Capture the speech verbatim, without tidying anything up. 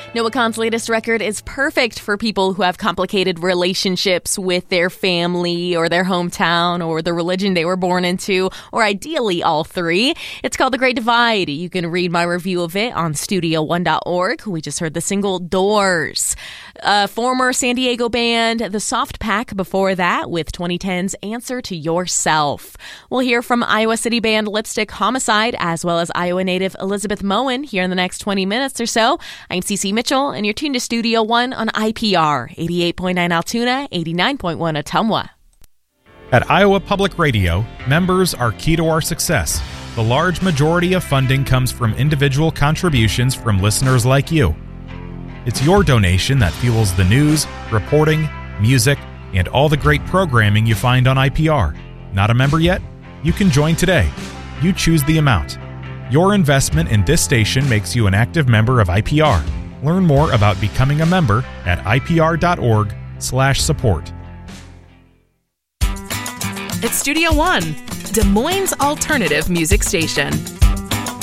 Noah Kahan's latest record is perfect for people who have complicated relationships with their family or their hometown or the religion they were born into, or ideally all three. It's called The Great Divide. You can read my review of it on studio one dot org. We just heard the single Doors. A former San Diego band, The Soft Pack, before that with twenty ten's Answer to Yourself. We'll hear from Iowa City band Lipstick Homicide as well as Iowa native Elizabeth Moen here in the next twenty minutes or so. I'm Cece Mitchell, and you're tuned to Studio One on I P R, eighty-eight point nine Altoona, eighty-nine point one Ottumwa. At Iowa Public Radio, members are key to our success. The large majority of funding comes from individual contributions from listeners like you. It's your donation that fuels the news, reporting, music, and all the great programming you find on I P R. Not a member yet? You can join today. You choose the amount. Your investment in this station makes you an active member of I P R. Learn more about becoming a member at I P R dot org slash support. It's Studio One, Des Moines' alternative music station.